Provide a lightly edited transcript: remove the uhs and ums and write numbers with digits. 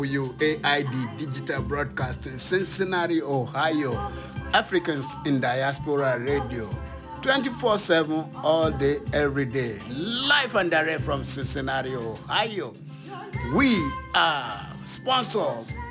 WAID Digital Broadcasting, Cincinnati, Ohio. Africans in Diaspora Radio. 24/7, all day, every day. Live and direct from Cincinnati, Ohio. We are sponsored